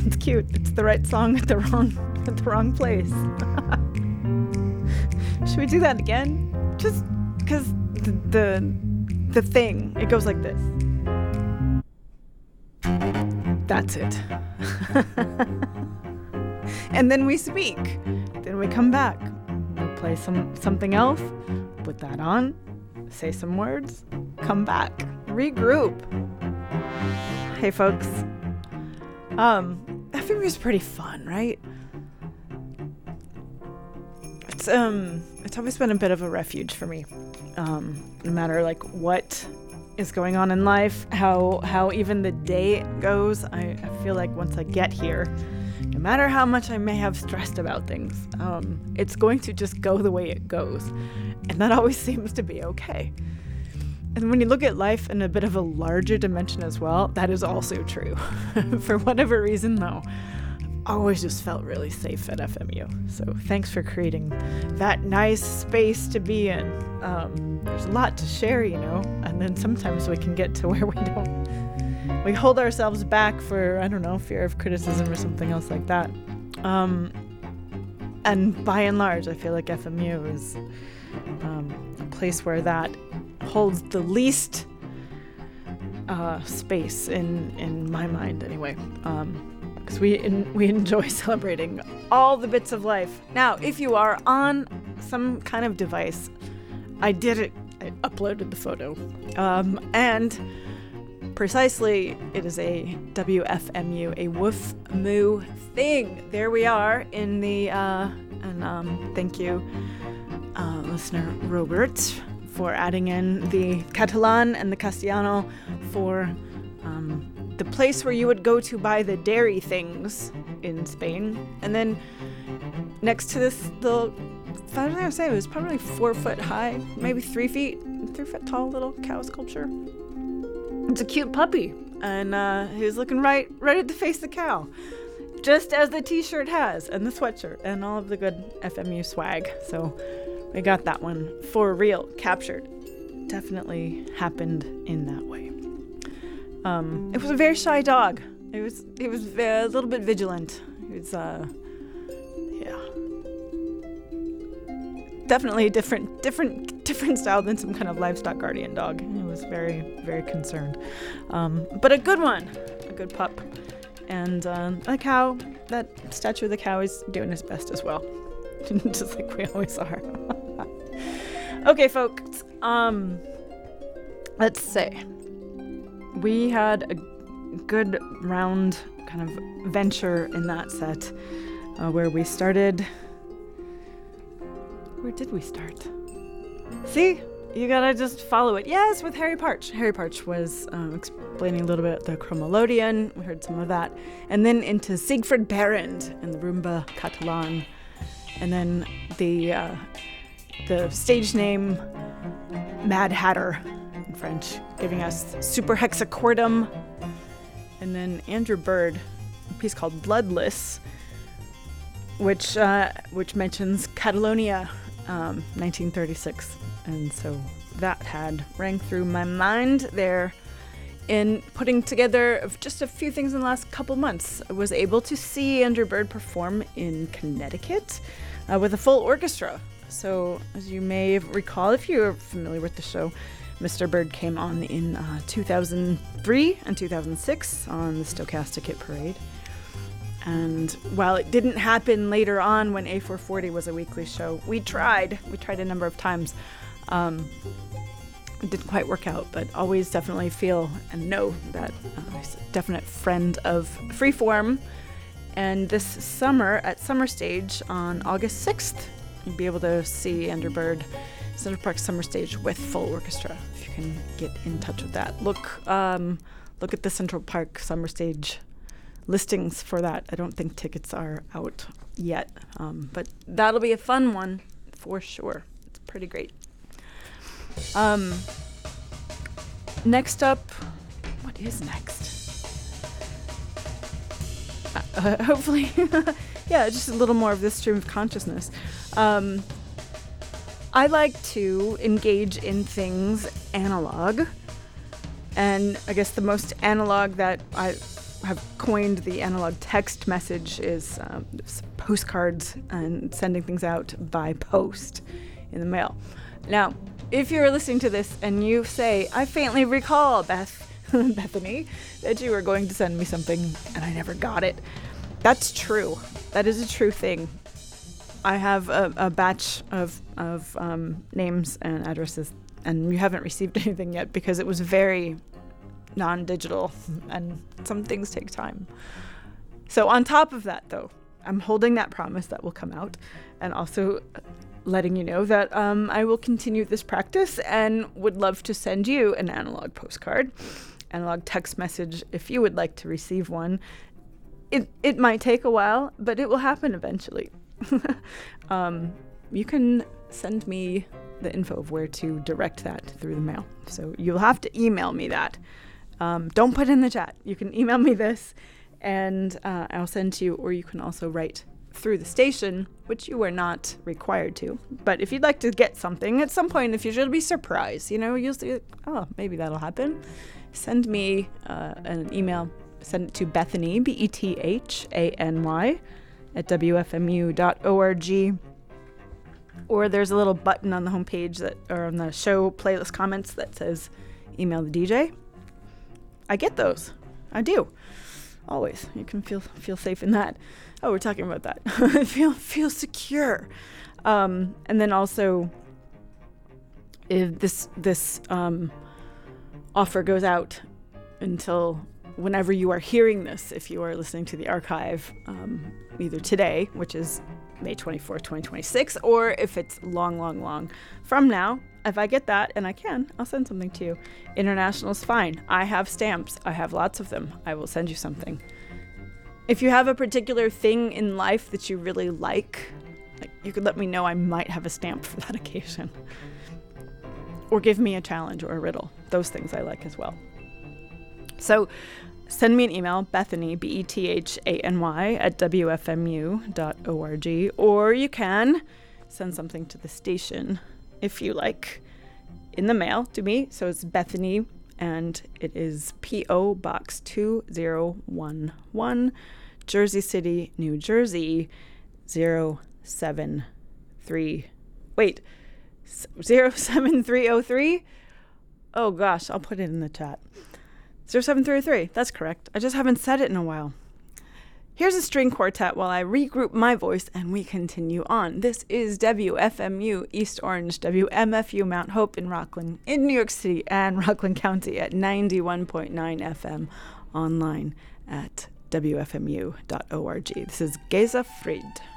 It's cute. It's the right song at the wrong place. Should we do that again? Just because the thing, it goes like this. That's it. And then we speak. Then we come back. We play something else. Put that on. Say some words. Come back. Regroup. Hey, folks. FMU is pretty fun, right? It's always been a bit of a refuge for me. No matter like what is going on in life, how even the day goes, I feel like once I get here, no matter how much I may have stressed about things, it's going to just go the way it goes. And that always seems to be okay. And when you look at life in a bit of a larger dimension as well, that is also true. For whatever reason, though, I've always just felt really safe at FMU. So thanks for creating that nice space to be in. There's a lot to share, and then sometimes we can get to where we hold ourselves back for, I don't know, fear of criticism or something else like that. And by and large, I feel like FMU is a place where that holds the least space in my mind anyway, because we enjoy celebrating all the bits of life. Now, if you are on some kind of device, I did it. I uploaded the photo, and precisely, it is a WFMU, a Woof Moo thing. There we are in the and thank you, listener Robert, for adding in the Catalan and the Castellano for the place where you would go to buy the dairy things in Spain. And then next to this little, I was gonna say it was probably 4 foot high, maybe 3 feet tall little cow sculpture. It's a cute puppy, and he was looking right at the face of the cow, just as the t-shirt has, and the sweatshirt, and all of the good FMU swag. So we got that one for real, captured. Definitely happened in that way. It was a very shy dog. It was a little bit vigilant. It was definitely a different style than some kind of livestock guardian dog. It was very, very concerned. But a good one, a good pup. And a cow, that statue of the cow is doing his best as well. Just like we always are. Okay, folks. Let's say we had a good round kind of venture in that set where we started. Where did we start? See? You gotta just follow it. Yes, with Harry Parch. Harry Parch was explaining a little bit the Chromelodeon. We heard some of that. And then into Siegfried Berend and the Rumba Catalan. And then the stage name Mad Hatter in French, giving us Super Hexachordum. And then Andrew Bird, a piece called Bloodless, which mentions Catalonia, 1936. And so that had rang through my mind there in putting together just a few things in the last couple months. I was able to see Andrew Bird perform in Connecticut with a full orchestra. So as you may recall, if you're familiar with the show, Mr. Bird came on in 2003 and 2006 on the Stochastic Hit Parade. And while it didn't happen later on when A440 was a weekly show, we tried a number of times. It didn't quite work out, but always definitely feel and know that he's a definite friend of Freeform. And this summer at Summer Stage on August 6th, you'll be able to see Andrew Bird, Central Park Summer Stage with full orchestra. If you can get in touch with that, look at the Central Park Summer Stage listings for that. I don't think tickets are out yet, but that'll be a fun one for sure. It's pretty great. Next up, what is next? Hopefully, yeah, just a little more of this stream of consciousness. I like to engage in things analog, and I guess the most analog that have coined the analog text message is postcards and sending things out by post in the mail. Now, if you're listening to this and you say, I faintly recall, Bethany, that you were going to send me something and I never got it, that's true. That is a true thing. I have a batch of names and addresses, and you haven't received anything yet because it was very non-digital, and some things take time. So on top of that, though, I'm holding that promise that will come out, and also letting you know that I will continue this practice and would love to send you an analog postcard, analog text message if you would like to receive one. It might take a while, but it will happen eventually. You can send me the info of where to direct that through the mail. So you'll have to email me that. Don't put it in the chat. You can email me this and I'll send to you, or you can also write through the station, which you are not required to. But if you'd like to get something at some point in the future, it'll be a surprise. You'll see, oh, maybe that'll happen. Send me an email. Send it to Bethany, BETHANY, at WFMU.org. Or there's a little button on the homepage or on the show playlist comments that says email the DJ. I get those. I do. Always. You can feel safe in that. Oh, we're talking about that. feel secure. And then also, if this offer goes out until whenever you are hearing this, if you are listening to the archive, either today, which is May 24th, 2026, or if it's long from now, if I get that, and I can, I'll send something to you. International's fine. I have stamps. I have lots of them. I will send you something. If you have a particular thing in life that you really like, you could let me know. I might have a stamp for that occasion. Or give me a challenge or a riddle. Those things I like as well. So send me an email, Bethany, BETHANY, at WFMU.org, or you can send something to the station if you like in the mail to me. So it's Bethany, and it is P.O. Box 2011, Jersey City, New Jersey, 07303. Oh gosh, I'll put it in the chat. 07303, that's correct. I just haven't said it in a while. Here's a string quartet while I regroup my voice and we continue on. This is WFMU East Orange, WMFU Mount Hope in Rockland, in New York City and Rockland County at 91.9 FM, online at WFMU.org. This is Geza Fried.